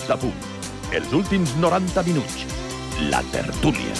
Tot a punt. Els últims 90 minuts. La tertúlia.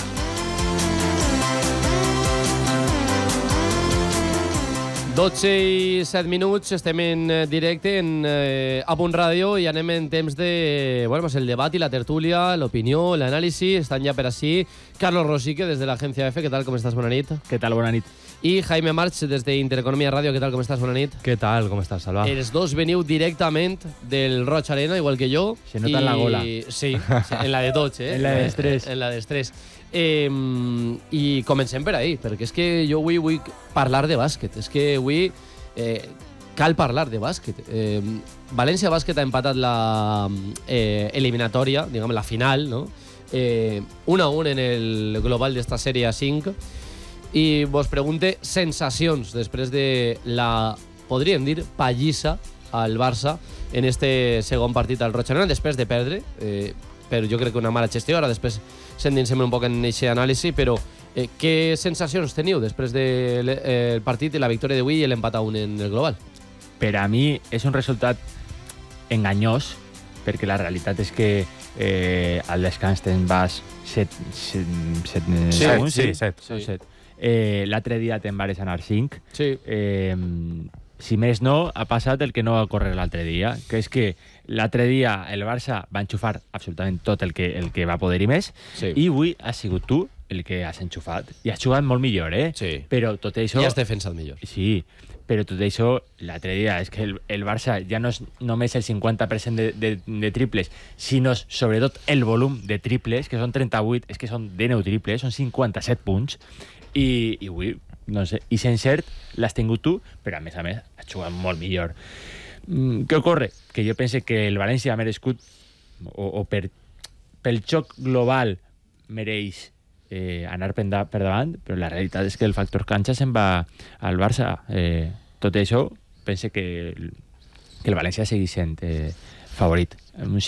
Dotze i 7 minuts, estem en directe en A Punt Ràdio i anem en temps de el debat i la tertúlia, l'opinió, l'anàlisi. Estan ja per així Carlos Rosique, des de l'agència EFE. Què tal, com estàs? Bona nit. Què tal? Bona nit. I Jaime March, des d'Intereconomia Ràdio. Què tal, com estàs? Bona nit. Què tal? Com estàs, Salva? Els dos veniu directament del Roig Arena, igual que jo. Se nota en la gola. Sí, en la de tots, En la d'estrès. En la d'estrès. I comencem per ahí, perquè és que jo avui vull parlar de bàsquet. És que avui cal parlar de bàsquet. València Bàsquet ha empatat la eliminatòria, diguem, la final, no? 1-1 en el global d'esta sèrie a 5. I vos pregunte sensacions després de la, podríem dir, pallissa al Barça en este segon partit al Roig Arena, després de perdre, però jo crec que una mala gestió. Ara després s'endinsem un poc en aquest anàlisi, però què sensacions teniu després del partit i la victòria d'avui i l'empat a 1 en el global? Per a mi és un resultat enganyós, perquè la realitat és que al descans te'n vas 7 segons. Sí, 7. L'altre dia te'n vas anar 5. Sí. Si més no, ha passat el que no va córrer l'altre dia, que és que l'altre dia el Barça va enxufar absolutament tot el que va poder i més, Sí. i avui has sigut tu el que has enxufat. I has jugat molt millor, Sí. Però tot això... I has defensat millor. Sí, però tot això, l'altre dia, és que el Barça ja no és només el 50% de triples, sinó sobretot el volum de triples, que són 38, és que són 19 triples, són 57 punts, i avui, no sé, i sense l'has tingut tu, però a més has jugat molt millor. Què ocorre? Que jo pense que el València ha merescut, o pel xoc global mereix anar per davant, però la realitat és que el factor canxa se'n va al Barça. Tot això, pense que el València segueix sent favorit. Un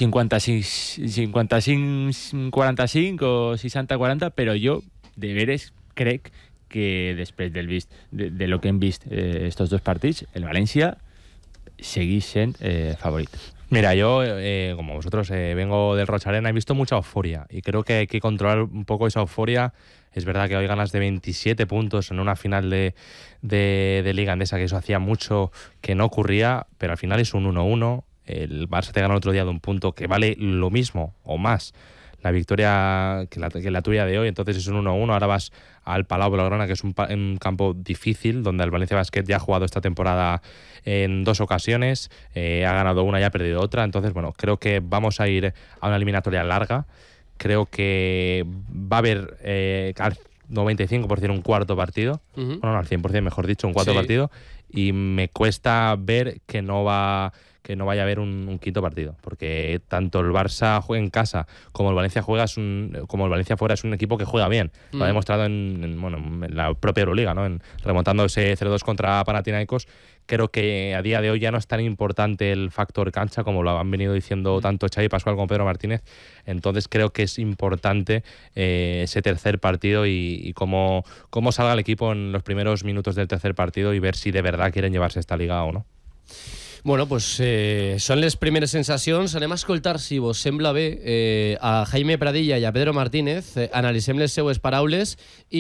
55-45 o 60-40, però jo, de veres, crec que després de lo que hem vist estos dos partits, el Valencia seguís sent favorit. Mira, yo, como vosotros, vengo del Roig Arena, he visto mucha euforia y creo que hay que controlar un poco esa euforia. Es verdad que hoy ganas de 27 puntos en una final de Liga Endesa, que eso hacía mucho que no ocurría, pero al final es un 1-1. El Barça te gana el otro día de un punto que vale lo mismo o más la victoria que la tuya de hoy, entonces es un 1-1. Ahora vas al Palau Blaugrana, que es un campo difícil, donde el Valencia Basket ya ha jugado esta temporada en 2 ocasiones, ha ganado una y ha perdido otra. Entonces, bueno, creo que vamos a ir a una eliminatoria larga. Creo que va a haber al 95% un cuarto partido, bueno, al 100% mejor dicho, un cuarto partido, y me cuesta ver que no vaya a haber un quinto partido, porque tanto el Barça juega en casa como el Valencia como el Valencia fuera es un equipo que juega bien. Lo ha demostrado en la propia Euroliga, ¿no? Remontando ese 0-2 contra Panathinaikos. Creo que a día de hoy ya no es tan importante el factor cancha como lo han venido diciendo tanto Xavi Pascual como Pedro Martínez. Entonces creo que es importante ese tercer partido y cómo salga el equipo en los primeros minutos del tercer partido y ver si de verdad quieren llevarse esta liga o no. Bueno, pues són les primeres sensacions. Anem a escoltar, si vos sembla bé, a Jaime Pradilla i a Pedro Martínez. Analitzem les seues paraules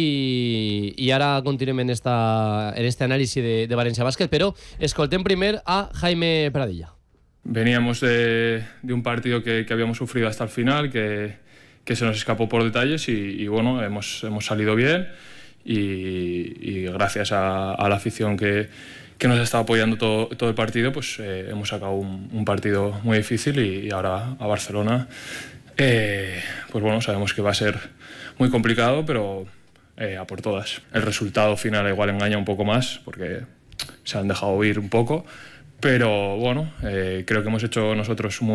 i ara continuem en este anàlisi de València Bàsquet, però escoltem primer a Jaime Pradilla. Veníamos de un partido que habíamos sufrido hasta el final, que se nos escapó por detalles y bueno, hemos salido bien y gracias a la afición que nos ha estado apoyando todo el partido, pues hemos sacado un partido muy difícil y ahora a Barcelona, pues bueno, sabemos que va a ser muy complicado, pero a por todas. El resultado final igual engaña un poco más, porque se han dejado ir un poco, pero bueno, creo que hemos hecho nosotros un